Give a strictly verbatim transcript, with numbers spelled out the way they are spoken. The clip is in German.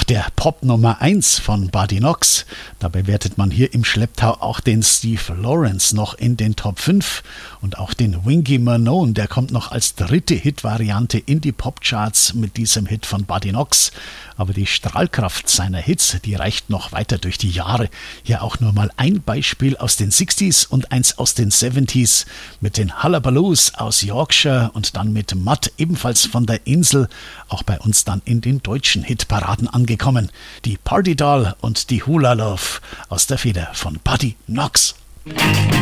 nach der Pop Nummer eins von Buddy Knox. Da bewertet man hier im Schlepptau auch den Steve Lawrence noch in den Top fünf und auch den Winky Manone, der kommt noch als dritte Hitvariante in die Popcharts mit diesem Hit von Buddy Knox. Aber die Strahlkraft seiner Hits, die reicht noch weiter durch die Jahre. Hier auch nur mal ein Beispiel aus den sechziger und eins aus den siebziger mit den Hullabaloos aus Yorkshire und dann mit Mutt, ebenfalls von der Insel, auch bei uns dann in den deutschen Hitparaden angekommen. Die Party Doll und die Hula Love aus der Feder von Buddy Knox.